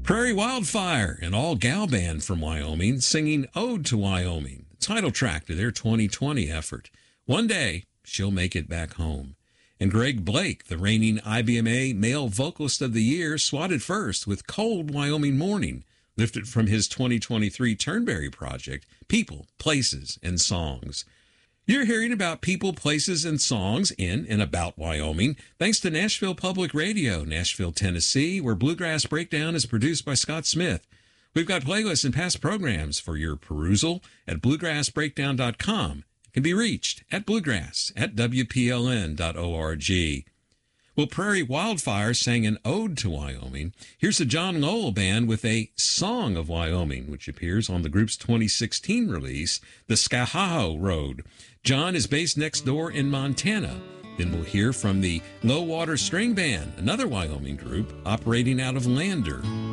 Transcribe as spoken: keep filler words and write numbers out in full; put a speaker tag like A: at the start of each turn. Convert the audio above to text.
A: Prairie Wildfire, an all-gal band from Wyoming, singing Ode to Wyoming, the title track to their twenty twenty effort. One day, she'll make it back home. And Greg Blake, the reigning I B M A Male Vocalist of the Year, swatted first with Cold Wyoming Morning, lifted from his twenty twenty-three Turnberry project, People, Places, and Songs. You're hearing about people, places, and songs in and about Wyoming, thanks to Nashville Public Radio, Nashville, Tennessee, where Bluegrass Breakdown is produced by Scott Smith. We've got playlists and past programs for your perusal at bluegrass breakdown dot com. It can be reached at bluegrass at w p l n dot org. Well, Prairie Wildfire sang an ode to Wyoming. Here's the John Lowell Band with a Song of Wyoming, which appears on the group's twenty sixteen release, The Skahaho Road. John is based next door in Montana. Then we'll hear from the Low Water String Band, another Wyoming group operating out of Lander.